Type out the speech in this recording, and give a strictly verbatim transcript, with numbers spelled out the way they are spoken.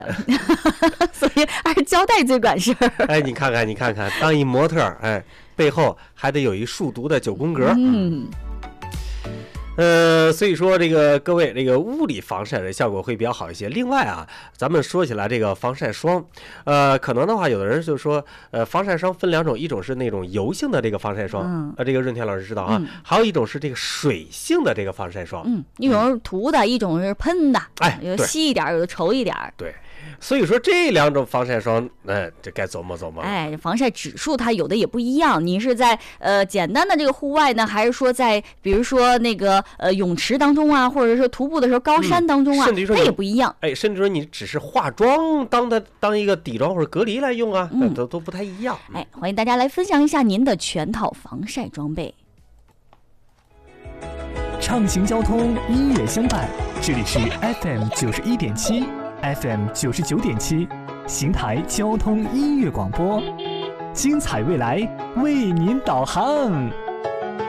所以还是胶带最管事儿。 哎，你看看，你看看，当一模特，哎，背后还得有一数独的九宫格。 嗯。 呃，所以说这个各位，这个物理防晒的效果会比较好一些。另外啊，咱们说起来这个防晒霜，呃，可能的话，有的人就说，呃，防晒霜分两种，一种是那种油性的这个防晒霜，嗯、呃，这个润田老师知道啊，嗯、还有一种是这个水性的这个防晒霜， 嗯，一种是涂的，嗯、一种是喷的， 哎， 有的稀一点，有的稠一点， 对。所以说这两种防晒霜，哎，这该琢磨琢磨了。 哎，防晒指数它有的也不一样，你是在呃简单的这个户外呢，还是说在比如说那个呃泳池当中啊，或者说徒步的时候高山当中啊， 嗯、 它也不一样。 哎，甚至说你只是化妆当的当一个底妆或者隔离来用啊，嗯、都都不太一样。 哎，欢迎大家来分享一下您的全套防晒装备。 畅行交通，音乐相伴，这里是 F M 九十一点七。F M 九十九点七，邢台交通音乐广播，精彩未来为您导航。